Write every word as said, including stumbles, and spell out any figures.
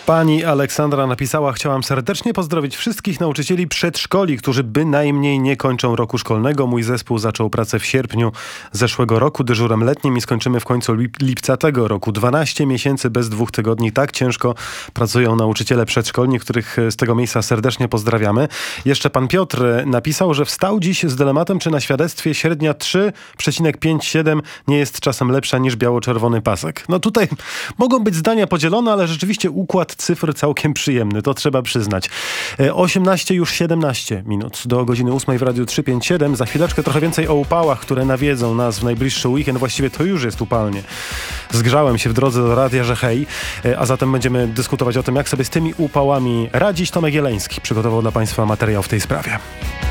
Pani Aleksandra napisała: chciałam serdecznie pozdrowić wszystkich nauczycieli przedszkoli, którzy bynajmniej nie kończą roku szkolnego. Mój zespół zaczął pracę w sierpniu zeszłego roku dyżurem letnim i skończymy w końcu lip- lipca tego roku. dwanaście miesięcy bez dwóch tygodni. Tak ciężko pracują nauczyciele przedszkolni, których z tego miejsca serdecznie pozdrawiamy. Jeszcze pan Piotr napisał, że wstał dziś z dylematem, czy na świadectwie średnia trzy przecinek pięćdziesiąt siedem nie jest czasem lepsza niż biało-czerwony pasek. No tutaj mogą być zdania podzielone, ale rzeczywiście układ cyfr całkiem przyjemny, to trzeba przyznać. osiemnaście już siedemnaście minut do godziny ósmej w Radiu trzysta pięćdziesiąt siedem. Za chwileczkę trochę więcej o upałach, które nawiedzą nas w najbliższy weekend. Właściwie to już jest upalnie. Zgrzałem się w drodze do radia, że hej. A zatem będziemy dyskutować o tym, jak sobie z tymi upałami radzić. Tomek Jeleński przygotował dla państwa materiał w tej sprawie.